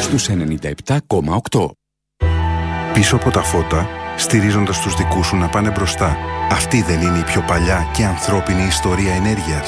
στους 97,8. Πίσω από τα φώτα, στηρίζοντας τους δικούς σου να πάνε μπροστά. Αυτή δεν είναι η πιο παλιά και ανθρώπινη ιστορία ενέργειας?